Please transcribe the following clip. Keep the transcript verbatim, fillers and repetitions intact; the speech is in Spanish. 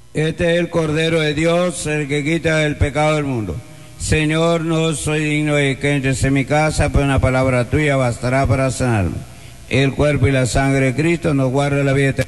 Este es el Cordero de Dios, el que quita el pecado del mundo. Señor, no soy digno de que entres en mi casa, pero una palabra tuya bastará para sanarme. El cuerpo y la sangre de Cristo nos guarda la vida eterna.